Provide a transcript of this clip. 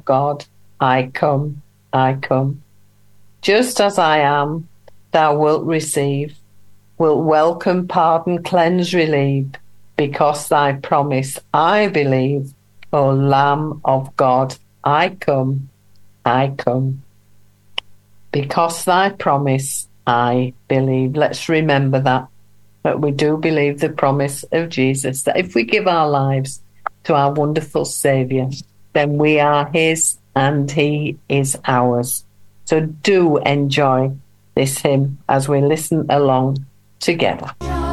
God, I come, I come. Just as I am, thou wilt receive, wilt welcome, pardon, cleanse, relieve, because thy promise I believe. O Lamb of God, I come, I come. Because thy promise I believe. Let's remember that we do believe the promise of Jesus, that if we give our lives to our wonderful Saviour, then we are his and he is ours. So do enjoy this hymn as we listen along together.